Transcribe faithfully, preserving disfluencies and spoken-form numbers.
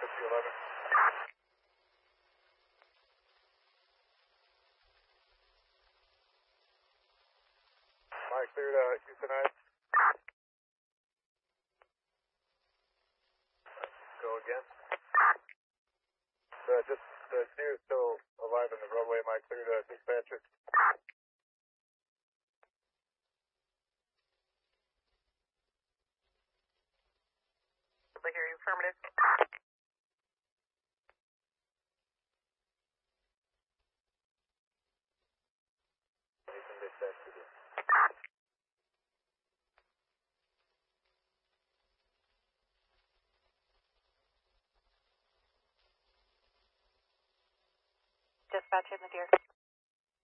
fifty eleven. Mike, clear to Houston Heights. Go again. Uh, just the deer is still alive in the roadway. Mike, clear to dispatcher. I hear you. Affirmative. Houston dispatcher. Dispatch in the deer.